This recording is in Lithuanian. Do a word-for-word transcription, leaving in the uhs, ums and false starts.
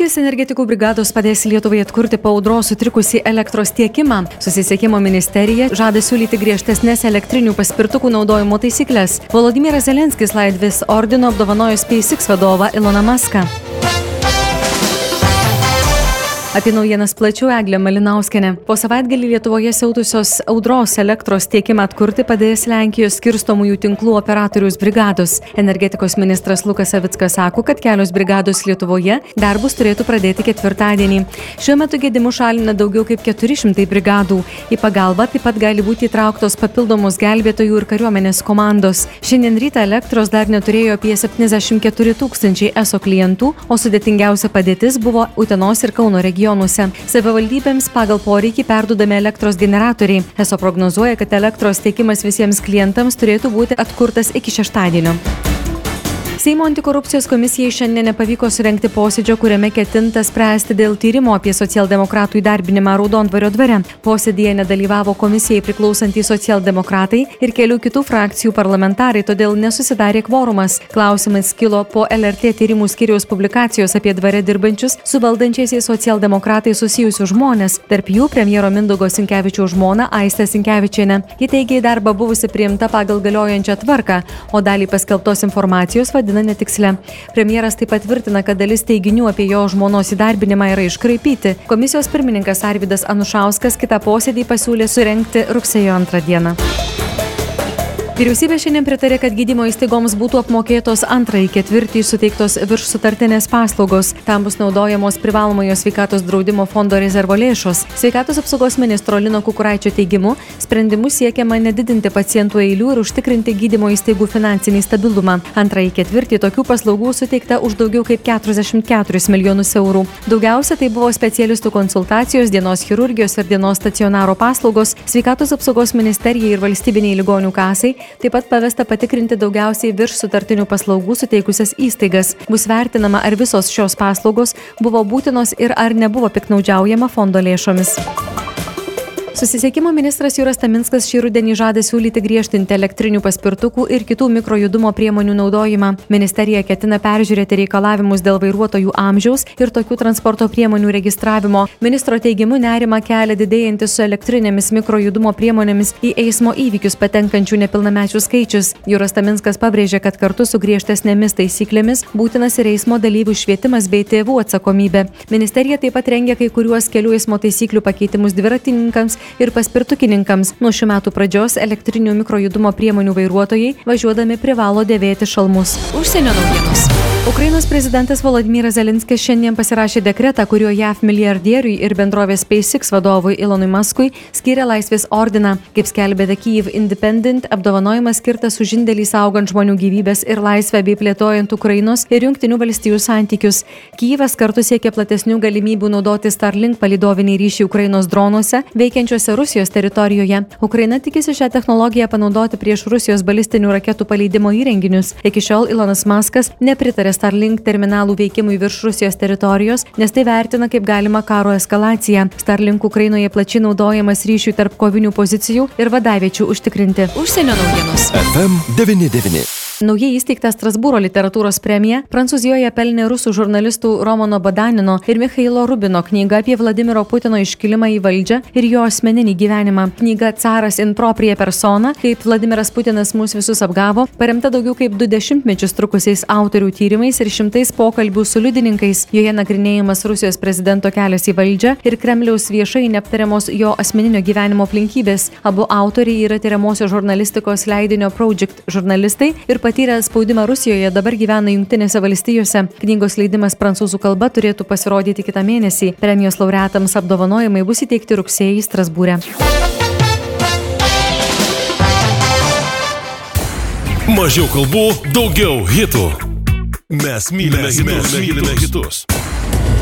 Valstybės energetikų brigados padės Lietuvai atkurti po audros sutrikusį elektros tiekimą. Susisiekimo ministerija žada siūlyti griežtesnės elektrinių paspirtukų naudojimo taisyklės. Volodymyras Zelenskis Laidvis ordino apdovanojo SpaceX vadovą Eloną Muską. Apie naujienas plačiau Eglė Malinauskienė. Po savaitgalį Lietuvoje siautusios audros elektros tiekimą atkurti padės Lenkijos skirstomųjų tinklų operatoriaus brigados. Energetikos ministras Lukas Savickas sako, kad kelios brigados Lietuvoje darbus turėtų pradėti ketvirtadienį. Šiuo metu gedimų šalina daugiau kaip keturi šimtai brigadų. Į pagalbą taip pat gali būti įtrauktos papildomos gelbėtojų ir kariuomenės komandos. Šiandien rytą elektros dar neturėjo apie septyniasdešimt keturi tūkstančiai E S O klientų, o sudėtingiausia padėtis buvo Utenos ir Kauno regionuose. Savivaldybėms pagal poreikį perduodami elektros generatoriai. E S O prognozuoja, kad elektros tiekimas visiems klientams turėtų būti atkurtas iki šeštadienio. Seimo antikorupcijos komisijai šiandien nepavyko surengti posėdžio, kuriame ketinta spręsti dėl tyrimo apie socialdemokratų įdarbinimą Raudondvario dvare. Posėdyje nedalyvavo komisijai priklausantys socialdemokratai ir kelių kitų frakcijų parlamentarai, todėl nesusidarė kvorumas. Klausimas kilo po L R T tyrimų skyriaus publikacijos apie dvare dirbančius su valdančiaisiais socialdemokratai susijusius žmonės, tarp jų premjero Mindaugo Sinkevičiaus žmona Aistė Sinkevičienė. Ji teigė į darbą buvusi priimta pagal galiojančią tvarką, o dalį paskelbtos informacijos vadina netikslę. Premjeras taip pat tvirtina, kad dalis teiginių apie jo žmonos įdarbinimą yra iškraipyti. Komisijos pirmininkas Arvydas Anušauskas kitą posėdį pasiūlė surengti rugsėjo antrą dieną. Vyriausybė šiandien pritarė, kad gydymo įstaigoms būtų apmokėtos antrąjį ketvirtį suteiktos virš sutartinės paslaugos. Tam bus naudojamos privalomojo sveikatos draudimo fondo rezervo lėšos. Sveikatos apsaugos ministro Lino Kukuraičio teigimu, sprendimu siekiama nedidinti pacientų eilių ir užtikrinti gydymo įstaigų finansinį stabilumą. Antrąjį ketvirtį tokių paslaugų suteikta už daugiau kaip keturiasdešimt keturis milijonus eurų. Daugiausia tai buvo specialistų konsultacijos, dienos chirurgijos ir dienos stacionaro paslaugos. Sveikatos apsaugos ministerijai ir valstybiniai ligonių kasai taip pat pavesta patikrinti daugiausiai virš sutartinių paslaugų suteikusias įstaigas. Bus vertinama, ar visos šios paslaugos buvo būtinos ir ar nebuvo piktnaudžiaujama fondo lėšomis. Susisiekimo ministras Juras Taminskas šį rudenį žada siūlyti griežtinti elektrinių paspirtukų ir kitų mikrojudumo priemonių naudojimą. Ministerija ketina peržiūrėti reikalavimus dėl vairuotojų amžiaus ir tokių transporto priemonių registravimo. Ministro teigimu nerimą kelia didėjantis su elektrinėmis mikrojudumo priemonėmis į eismo įvykius patenkančių nepilnamečių skaičius. Juras Taminskas pabrėžė, kad kartu su griežtesnėmis taisyklėmis būtinas ir eismo dalyvių švietimas bei tėvų atsakomybė. Ministerija taip pat rengia kai kuriuos kelių eismo taisyklių pakeitimus dviratininkams ir paspirtukininkams. Nuo šių metų pradžios elektrinių mikrojudumo priemonių vairuotojai važiuodami privalo dėvėti šalmus. Užsienio naujienos. Ukrainos prezidentas Volodymyras Zelenskis šiandien pasirašė dekretą, kuriuo J A V milijardieriui ir bendrovės SpaceX vadovui Elonui Muskui skyrė Laisvės ordiną. Kaip skelbė The Kyiv Independent, apdovanojimas skirtas už indėlį saugant žmonių gyvybės ir laisvę bei plėtojant Ukrainos ir Jungtinių valstijų santykius. Kyjivas kartu siekia platesnių galimybių naudoti Starlink palydoviniai ryšiai Ukrainos dronuose, veikiančiuose Rusijos teritorijoje. Ukraina tikisi šią technologiją panaudoti prieš Rusijos balistinių raketų paleidimo įrenginius. Iki šiol Elonas Muskas nepritarė Starlink terminalų veikimui virš Rusijos teritorijos, nes tai vertina kaip galima karo eskalaciją. Starlink Ukrainoje plačiai naudojamas ryšių tarp kovinių pozicijų ir vadaviečių užtikrinti. Užsienio naujienos. F M devyni devyni. Naujai įsteigta Strasbūro literatūros premija Prancūzijoje pelnė rusų žurnalistų Romano Badanino ir Michailo Rubino knyga apie Vladimiro Putino iškilimą į valdžią ir jo asmeninį gyvenimą. Knyga Caras in propria persona, kaip Vladimiras Putinas mus visus apgavo, paremta daugiau kaip du dešimtmečius trukusiais autorių tyrimais ir šimtais pokalbių su liudininkais. Joje nagrinėjamas Rusijos prezidento kelias į valdžią ir Kremliaus viešai neaptariamos jo asmeninio gyvenimo aplinkybės. Abu autoriai yra tiriamosios žurnalistikos leidinio Project žurnalistai ir patyrę spaudimą Rusijoje, dabar gyvena Jungtinėse valstijose. Knygos leidimas prancūzų kalba turėtų pasirodyti kitą mėnesį. Premijos laureatams apdovanojimai bus įteikti rugsėjį Strasbūre. Mažiau kalbų, daugiau hitų. Mes mylime, mes mylime hitus.